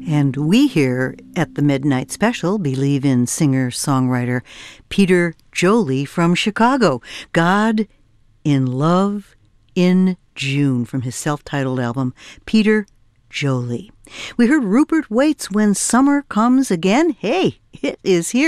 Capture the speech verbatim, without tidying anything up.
And we here at the Midnight Special believe in singer-songwriter Peter Joley from Chicago. God in Love in June from his self-titled album, Peter Joley. We heard Rupert Waite's When Summer Comes Again. Hey, it is here.